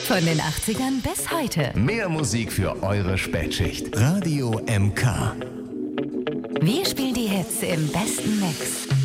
Von den 80ern bis heute. Mehr Musik für eure Spätschicht. Radio MK. Wir spielen die Hits im besten Mix.